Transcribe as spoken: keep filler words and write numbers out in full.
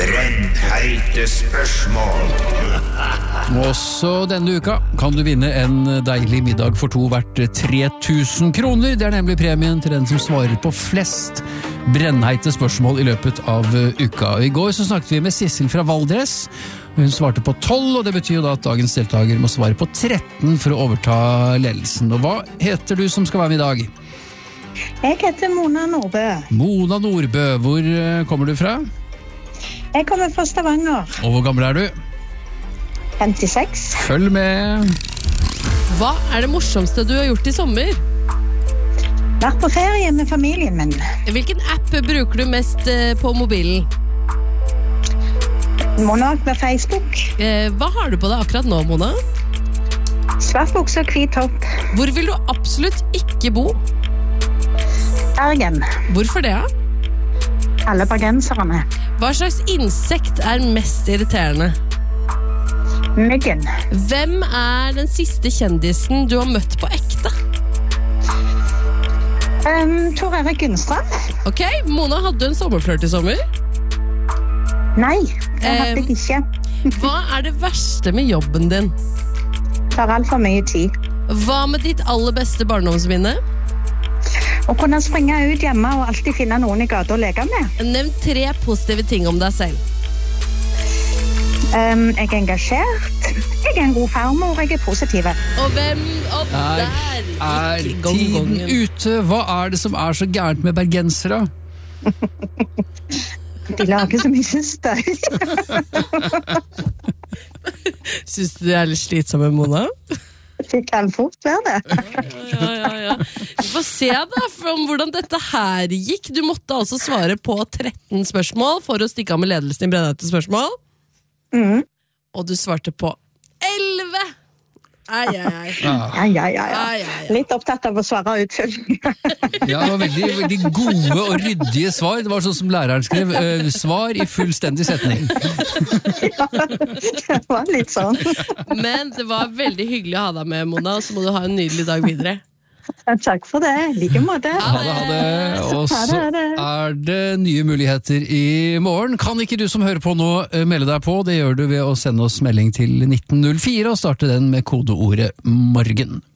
Brennheite spørsmål. Også denne uka kan du vinne en deilig middag for to verdt tre tusen kroner. Det er nemlig premien til den som svarer på flest brennheite spørsmål i løpet av uka. I går så snakket vi med Sissel fra Valdres. Hun svarte på tolv, og det betyr da at dagens deltaker må svare på tretten for å overta ledelsen. Og hva heter du som skal være med i dag? Jeg heter Mona Nordbø. Mona Nordbø, hvor kommer du fra? Jeg kommer fra Stavanger. Og hvor gammel er du? femtiseks. Følg med. Hva er det morsomste du har gjort i sommer? Vært på ferie med familien min. Hvilken app bruker du mest på mobilen? Må nok være Facebook. Eh, hva har du på deg akkurat nå, Mona? Svart bukse og hvit topp. Hvor vil du absolutt ikke bo? Bergen. Hvorfor det? Alle bergenserne. Hva slags insekt er mest irriterende? Myggen. Hvem er den siste kjendisen du har møtt på ekte? Um, Tor Erik Gunstrand. Ok, Mona, hadde du en sommerflørt i sommer? Nei, det hadde jeg ikke. Hva er det verste med jobben din? Det tar alt for mye tid. Hva med ditt aller beste barndomsminne? Å kunne springe ut hjemme og alltid finne noen i gata å leke med. Nevn tre positive ting om deg selv. Um, jeg er engasjert. Jeg er en god farmor, jeg er positiv. Og hvem? Og Er, der er gikk tiden gong-gongen. ute? Hva er det som er så gærent med bergensere? De lager så mye støy. Synes du det er litt slitsomme, Mona? Det kan fort være det. Ja, ja, ja. Vi får se da om hvordan dette her gikk. Du måtte altså svare på tretten spørsmål for å stikke av med ledelsen i brennheite spørsmål. Mm. Og du svarte på elleve! Ai, ai, ai. Ja, ja, ja, ja. Ai, ai, ai. Litt opptatt av å svare utfylling. Ja, det var veldig, veldig gode og ryddige svar. Det var sånn som læreren skrev, uh, svar i fullstendig setning. Ja, det var litt sånn. Men det var veldig hyggelig å ha deg med, Mona, og så må du ha en nydelig dag videre. Takk for det, like måte. Ha det, ha det. Og så er det nye muligheter i morgen. Kan ikke du som hører på nå melde deg på? Det gjør du ved å sende oss melding til nitten null fire og starte den med kodeordet morgen.